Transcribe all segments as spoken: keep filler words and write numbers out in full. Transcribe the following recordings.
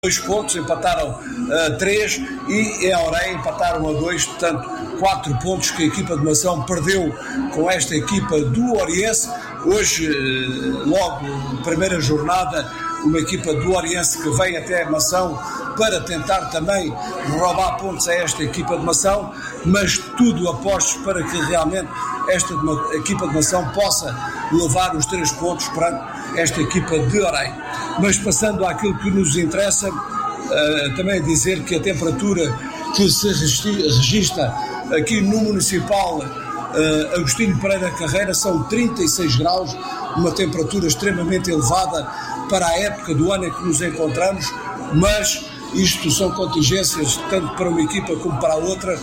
dois pontos, empataram uh, três e em Orem empataram a dois, portanto quatro pontos que a equipa de Mação perdeu com esta equipa do Oriense. Hoje, uh, logo, primeira jornada, uma equipa do Oriense que vem até Mação para tentar também roubar pontos a esta equipa de Mação, mas tudo apostos para que realmente esta equipa de Mação possa levar os três pontos perante esta equipa de Orem. Mas passando àquilo que nos interessa, uh, também dizer que a temperatura que se registra aqui no Municipal uh, Agostinho Pereira Carreira são trinta e seis graus, uma temperatura extremamente elevada para a época do ano em que nos encontramos, mas isto são contingências tanto para uma equipa como para a outra,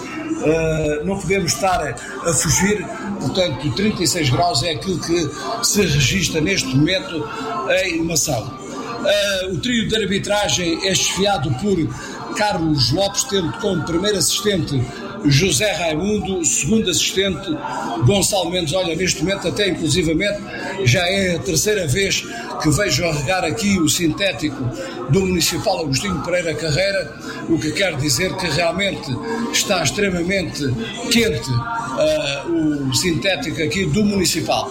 uh, não podemos estar a, a fugir, portanto trinta e seis graus é aquilo que se registra neste momento em Mação. Uh, o trio de arbitragem é chefiado por Carlos Lopes, tendo como primeiro assistente José Raimundo, segundo assistente Gonçalo Mendes. Olha, neste momento até inclusivamente já é a terceira vez que vejo a regar aqui o sintético do Municipal Agostinho Pereira Carreira, o que quer dizer que realmente está extremamente quente uh, o sintético aqui do Municipal.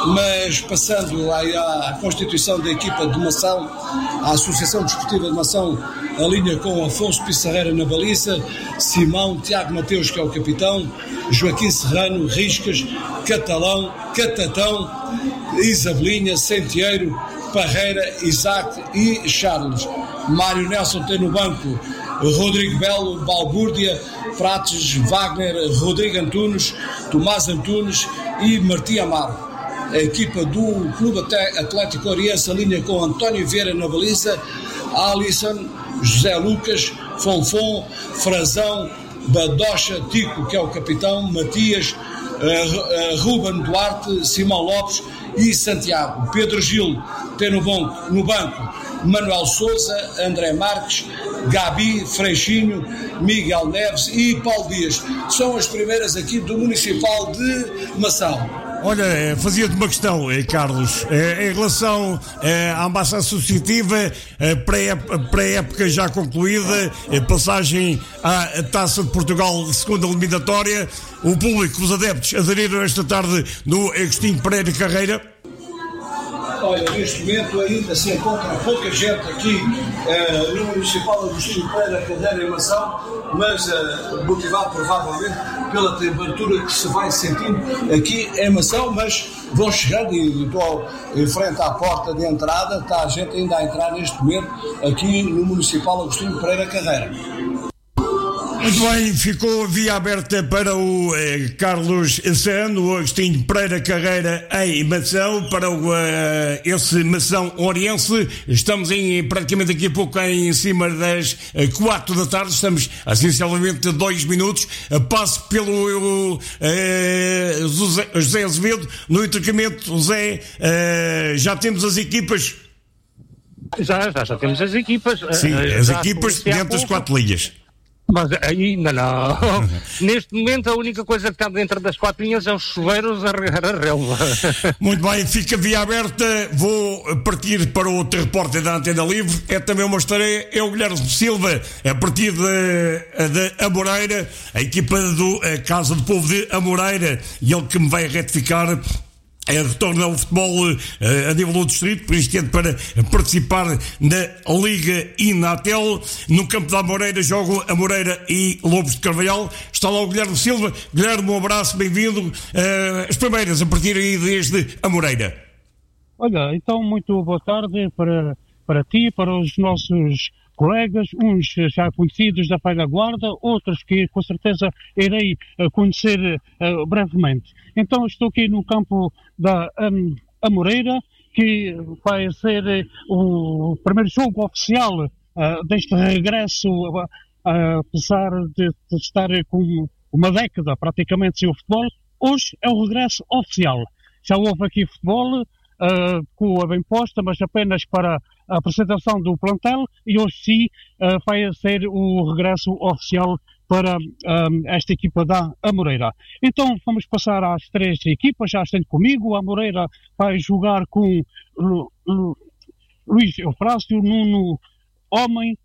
Mas passando à, à constituição da equipa de Mação, a Associação Desportiva de Mação alinha com Afonso Pissarreira na baliza, Simão, Tiago Mateus, que é o capitão, Joaquim Serrano, Riscas, Catalão, Catatão, Isabelinha, Sentieiro, Parreira, Isaac e Charles. Mário Nelson tem no banco Rodrigo Belo, Balbúrdia, Prates, Wagner, Rodrigo Antunes, Tomás Antunes e Martim Amaro. A equipa do Clube Atlético Oriense alinha com António Vieira na baliza, Alisson, José Lucas, Fonfon, Frazão, Badocha, Tico, que é o capitão, Matias, uh, uh, Ruben Duarte, Simão Lopes e Santiago. Pedro Gil tem no banco, no banco Manuel Souza, André Marques, Gabi, Freixinho, Miguel Neves e Paulo Dias. São as primeiras aqui do Municipal de Mação. Olha, fazia-te uma questão, Carlos, em relação à massa associativa, pré-época já concluída, passagem à Taça de Portugal, segunda eliminatória, o público, os adeptos, aderiram esta tarde no Agostinho Pereira Carreira? Olha, neste momento ainda se encontra pouca gente aqui uh, no Municipal Agostinho Pereira Carreira em Mação, mas uh, motivado provavelmente pela temperatura que se vai sentindo aqui em Mação, mas vão chegando e estou em frente à porta de entrada, está a gente ainda a entrar neste momento aqui no Municipal Agostinho Pereira Carreira. Muito bem, ficou a via aberta para o eh, Carlos Serrano, o Agostinho Pereira Carreira em Mação, para o, eh, esse Mação Oriense. Estamos em, praticamente daqui a pouco em cima das eh, quatro da tarde, estamos a essencialmente dois minutos. Eh, passo pelo eh, José, José Azevedo, no intercamento. José, eh, já temos as equipas? Já, já, já temos as equipas. Sim, as equipas dentro das quatro linhas. Mas ainda não. Neste momento a única coisa que está dentro das quatro linhas é os chuveiros a regar a relva. Muito bem, fica a via aberta. Vou partir para outro repórter da Antena Livre. É também uma história, é o Guilherme Silva, a partir de, de Amoreira, a equipa do a Casa do Povo de Amoreira, e ele que me vai retificar. É, retorna ao futebol uh, a nível do distrito, por isto é para participar na Liga Inatel. No campo da Amoreira jogam Amoreira e Lobos de Carvalhal. Está lá o Guilherme Silva. Guilherme, um abraço, bem-vindo. Uh, as primeiras a partir aí desde Amoreira. Olha, então muito boa tarde para, para ti, para os nossos colegas, uns já conhecidos da velha guarda, outros que com certeza irei uh, conhecer uh, brevemente. Então estou aqui no campo da um, Amoreira, que vai ser uh, o primeiro jogo oficial uh, deste regresso, uh, uh, apesar de, de estar com uma década praticamente sem o futebol. Hoje é o regresso oficial. Já houve aqui futebol, Uh, com a bem posta, mas apenas para a apresentação do plantel, e hoje sim uh, vai ser o regresso oficial para um, esta equipa da Amoreira. Então vamos passar às três equipas, já estão comigo. A Amoreira vai jogar com Lu, Lu, Luís Eufrásio, Nuno Homem,